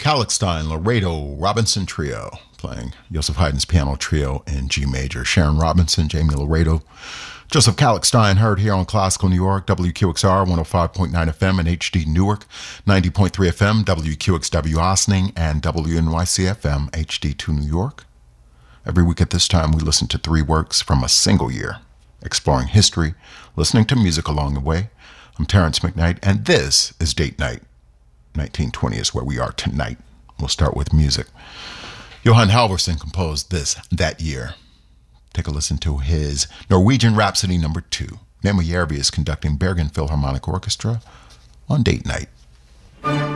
Kalkstein, Laredo, Robinson Trio, playing Joseph Haydn's piano trio in G major. Sharon Robinson, Jamie Laredo, Joseph Kalkstein, heard here on Classical New York, WQXR 105.9 FM and HD Newark, 90.3 FM, WQXW Ossining, and WNYC FM, HD2 New York. Every week at this time, we listen to 3 works from a single year, exploring history, listening to music along the way. I'm Terrence McKnight, and this is Date Night. 1920 is where we are tonight. We'll start with music. Johan Halvorsen composed this that year. Take a listen to his Norwegian Rhapsody No. 2. Nemo Järvi is conducting Bergen Philharmonic Orchestra on Date Night.